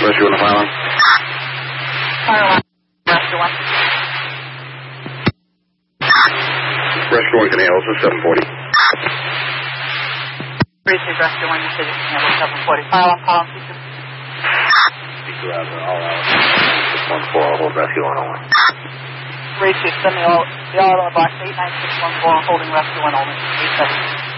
Rescue on the fire line. Fire line. Rescue 1. Rescue 1 can handle us at 740. Receive Rescue 1, you said you can handle 740. Fire line, call on speaker. Speaker out there, all out. 614, I'll hold Rescue 1 only. Receive, send me the all box 89614, holding Rescue 1 only. 87.